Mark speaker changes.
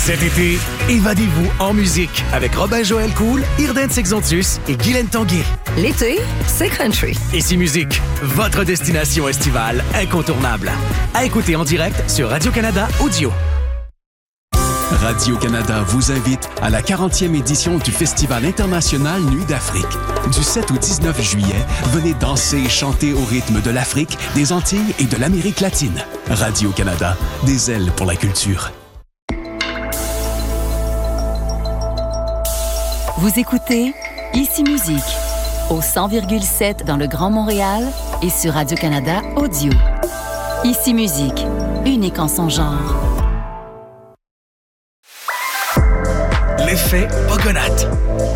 Speaker 1: Cet été, évadez-vous en musique avec Robin-Joël Cool, Irden Sexontus et Guylaine Tanguay.
Speaker 2: L'été, c'est country.
Speaker 1: Ici Musique, votre destination estivale incontournable. À écouter en direct sur Radio-Canada Audio.
Speaker 3: Radio-Canada vous invite à la 40e édition du Festival international Nuit d'Afrique. Du 7 au 19 juillet, venez danser et chanter au rythme de l'Afrique, des Antilles et de l'Amérique latine. Radio-Canada, des ailes pour la culture.
Speaker 2: Vous écoutez Ici Musique, au 100,7 dans le Grand Montréal et sur Radio-Canada Audio. Ici Musique, unique en son genre.
Speaker 1: L'effet Pogonat.